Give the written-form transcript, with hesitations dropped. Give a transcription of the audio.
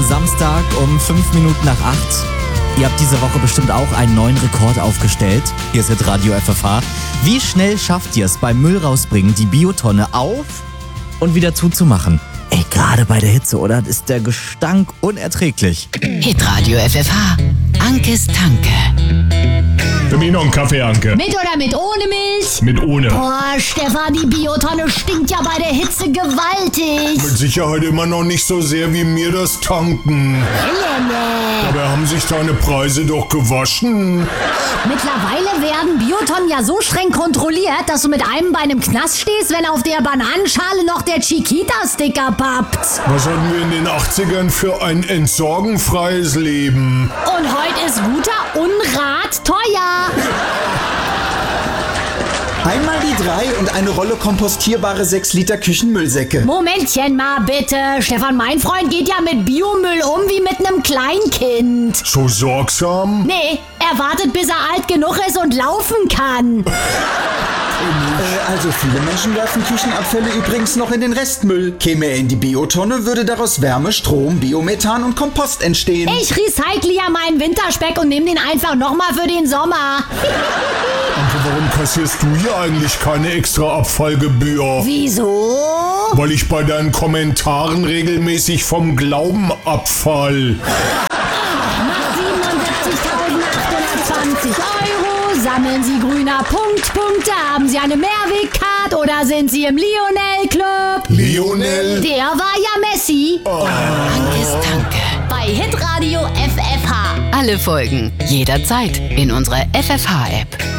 Samstag um 5 Minuten nach 8. Ihr habt diese Woche bestimmt auch einen neuen Rekord aufgestellt. Hier ist jetzt Radio FFH. Wie schnell schafft ihr es beim Müll rausbringen, die Biotonne auf und wieder zuzumachen? Ey, gerade bei der Hitze, oder? Ist der Gestank unerträglich. Hitradio FFH. Ankes Tanke. Für mich noch einen Kaffee, Anke. Mit oder mit ohne Milch? Mit ohne. Boah, Stefan, die Biotonne stinkt ja bei der Hitze gewaltig. Mit Sicherheit immer noch nicht so sehr wie mir das Tanken. Dabei haben sich deine Preise doch gewaschen. Mittlerweile werden Biotonnen ja so streng kontrolliert, dass du mit einem Bein im Knast stehst, wenn auf der Bananenschale noch der Chiquita-Sticker pappt. Was hatten wir in den 80ern für ein entsorgenfreies Leben? Und heute ist guter Unrat teuer. Einmal die 3 und eine Rolle kompostierbare 6 Liter Küchenmüllsäcke. Momentchen mal bitte. Stefan, mein Freund geht ja mit Biomüll um wie mit einem Kleinkind. So sorgsam? Nee, er wartet, bis er alt genug ist und laufen kann. Also viele Menschen werfen Küchenabfälle übrigens noch in den Restmüll. Käme er in die Biotonne, würde daraus Wärme, Strom, Biomethan und Kompost entstehen. Ich recycle ja meinen Winterspeck und nehme den einfach nochmal für den Sommer. Anke, warum kassierst du hier eigentlich keine extra Abfallgebühr? Wieso? Weil ich bei deinen Kommentaren regelmäßig vom Glauben abfall. Nach 77.820 € sammeln Sie grüner Punkte. Haben Sie eine Mehrwegcard oder sind Sie im Lionel-Club? Lionel? Der war ja Messi. Ankes Tanke. Bei Hitradio FFH. Alle Folgen jederzeit in unserer FFH-App.